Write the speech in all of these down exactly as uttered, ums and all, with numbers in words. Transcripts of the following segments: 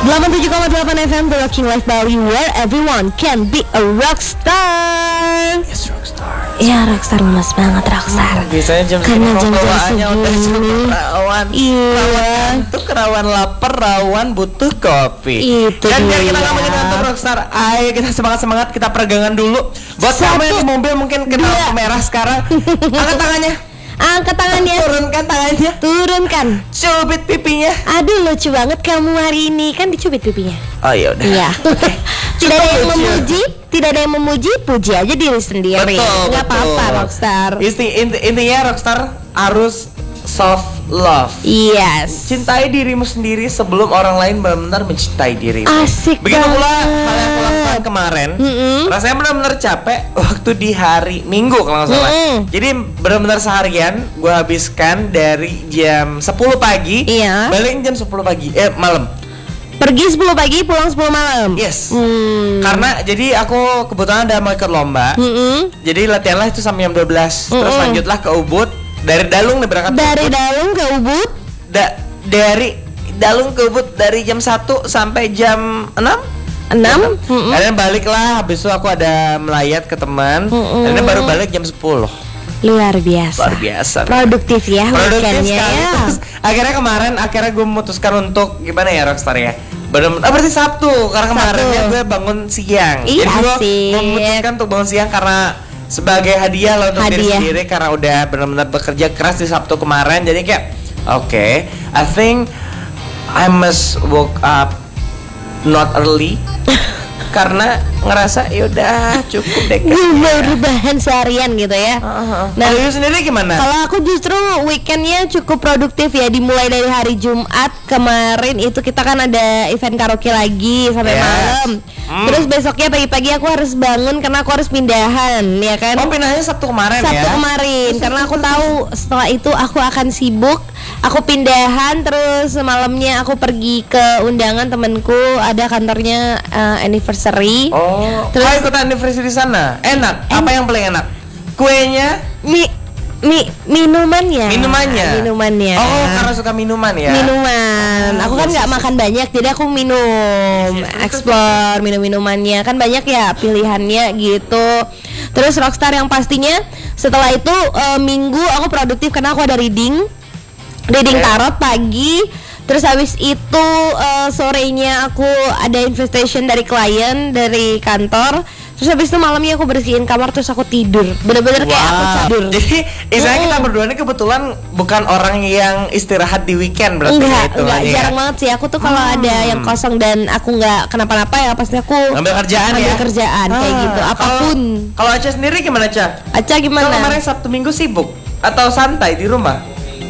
delapan puluh tujuh koma delapan F M The Rocking Life Bali, where everyone can be a rockstar. Yes, rockstar. Ya, rockstar lemas banget, rockstar. Hmm, biasanya jam karena jam-jam bawaannya udah segini rawan. Iya. Ngantuk, rawan lapar, rawan butuh kopi. Itu Dan biar dia. kita nggak makin ngantuk rockstar, ayo kita semangat-semangat, kita peregangan dulu. Buat Satu, kamu yang di mobil mungkin kena dua. lampu merah sekarang, angkat tangannya. Angkat tangannya, Turunkan tangannya. turunkan. Cubit pipinya. Aduh, lucu banget kamu hari ini. Kan dicubit pipinya. Oh iya udah. Iya. Tidak ada yang Lucu. memuji, tidak ada yang memuji, puji aja diri sendiri. Betul, Nggak apa-apa, betul. rockstar. Inti, inti, intinya rockstar harus self love. Yes. Cintai dirimu sendiri sebelum orang lain benar-benar mencintai dirimu. Asik Begitu pula banget. hal yang aku lakukan kemarin. Mm-mm. Rasanya benar-benar capek waktu di hari Minggu kalau nggak salah. Mm-mm. Jadi benar-benar seharian gue habiskan dari jam sepuluh pagi. Iya. Balik jam sepuluh pagi. Eh malam. Pergi sepuluh pagi, pulang sepuluh malam. Yes. Hmm. Karena jadi aku kebetulan ada mau ikut lomba. Mm-mm. Jadi latihanlah itu sampai jam dua belas. Terus Mm-mm. lanjutlah ke Ubud. Dari Dalung nih berangkat. ke Dari Ubud. Dalung ke Ubud. Da- dari Dalung ke Ubud dari jam satu sampai jam enam. enam. Mm-mm. Kemudian balik lah, habis itu aku ada melayat ke teman. Mm-mm. Kemudian baru balik jam sepuluh. Luar biasa. Luar biasa. Produktif ya Produktif weekendnya sekali. ya. Terus akhirnya kemarin akhirnya gue memutuskan untuk gimana ya rockstar ya. Benar, ah, berarti Sabtu karena kemarinnya Sabtu. gue bangun siang. Iya, Jadi gue asik. memutuskan untuk bangun siang karena sebagai hadiah lah untuk diri Hadiah. sendiri karena udah benar-benar bekerja keras di Sabtu kemarin. Jadi kayak oke, okay, I think I must woke up not early karena ngerasa yaudah cukup deh. Gue baru rebahan seharian gitu ya. Nah, Nah, lu sendiri gimana? kalau aku justru weekendnya cukup produktif ya. Dimulai dari hari Jumat kemarin itu kita kan ada event karaoke lagi sampai Yes. malam. Hmm. Terus besoknya pagi-pagi aku harus bangun karena aku harus pindahan ya kan. Oh pindahnya Sabtu kemarin Sabtu ya? kemarin karena aku tahu setelah itu aku akan sibuk. Aku pindahan terus malamnya aku pergi ke undangan temenku, ada kantornya uh, anniversary. Oh, Terus- oh ikutan anniversary di sana. Enak. Apa yang paling enak? Kuenya, Mi mi minumannya. minumannya. Minumannya. Oh, karena suka minuman ya. Minuman. Aku kan nggak makan banyak, jadi aku minum, explore minum minumannya. Kan banyak ya pilihannya gitu. Terus rockstar yang pastinya setelah itu eh, minggu aku produktif karena aku ada reading, reading Oke. tarot pagi. Terus habis itu eh, sorenya aku ada invitation dari klien dari kantor. Terus habis itu malamnya aku bersihin kamar terus aku tidur. Bener-bener kayak aku tidur. Jadi, istilahnya kita Mm. berdua ini kebetulan bukan orang yang istirahat di weekend berarti Enggak, ya, enggak, hitungannya ya. jarang banget sih. Aku tuh kalau ada yang kosong dan aku nggak kenapa-napa ya pasti aku Ngambil kerjaan ambil ya. kerjaan kayak Ah, gitu, kalau- apapun. Kalau Aca sendiri gimana, Ca? Aca gimana? Kalau kemarin Sabtu Minggu sibuk atau santai di rumah?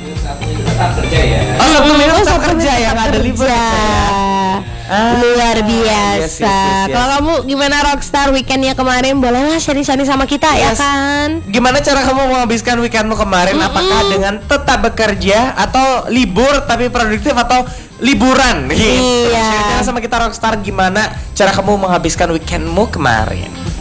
tetap kerja ya. Oh, Sabtu Minggu Oh, tetap Sabtu kerja Minggu ya, nggak ada tetap libur. kerja. Ah, Luar yes, biasa. yes, yes, yes. Kalau kamu gimana rockstar weekendnya kemarin? Bolehlah sharing-sharing sama kita ya Yes. kan? Gimana cara kamu menghabiskan weekendmu kemarin? Mm-mm. Apakah dengan tetap bekerja atau libur tapi produktif atau liburan? Gitu. Iya. Ceritakan sama kita rockstar gimana cara kamu menghabiskan weekendmu kemarin.